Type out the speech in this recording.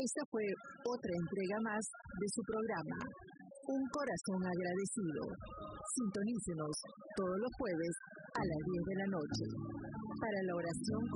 Esta fue otra entrega más de su programa, Un Corazón Agradecido. Sintonícenos todos los jueves a las 10 de la noche para la oración